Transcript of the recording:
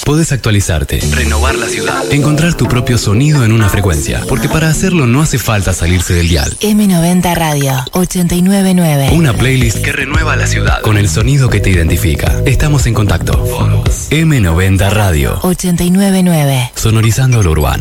Podés actualizarte, renovar la ciudad, encontrar tu propio sonido en una frecuencia, porque para hacerlo no hace falta salirse del dial. M90 Radio 899. Una playlist que renueva la ciudad con el sonido que te identifica. Estamos en contacto. M90 Radio 899. Sonorizando lo urbano.